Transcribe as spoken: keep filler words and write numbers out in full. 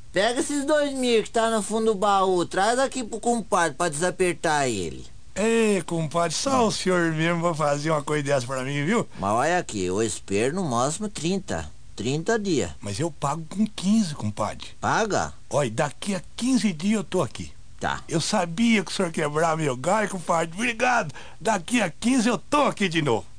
Pega esses dois mil que tá no fundo do baú, traz aqui pro compadre pra desapertar ele. Ei, compadre, só o senhor mesmo vai fazer uma coisa dessa pra mim, viu? Mas olha aqui, eu espero no máximo trinta. trinta dias. Mas eu pago com quinze, compadre. Paga? Olha, daqui a quinze dias eu tô aqui. Tá. Eu sabia que o senhor quebrava meu galho, compadre. Obrigado. Daqui a quinze eu tô aqui de novo.